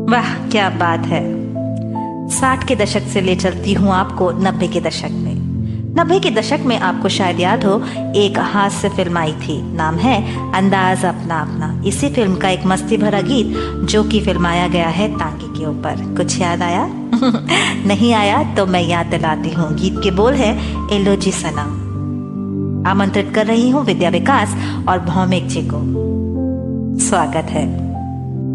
वाह क्या बात है। 60 के दशक से ले चलती हूँ आपको 90 के दशक में। 90 के दशक में आपको शायद याद हो, एक हास्य फिल्म आई थी, नाम है अंदाज अपना अपना। इसी फिल्म का एक मस्ती भरा गीत जो कि फिल्माया गया है टांगे के ऊपर। कुछ याद आया? नहीं आया तो मैं याद दिलाती हूँ। गीत के बोल है एलो जी सनम। आमंत्रित कर रही हूँ विद्या विकास और भौमिक जी को। स्वागत है।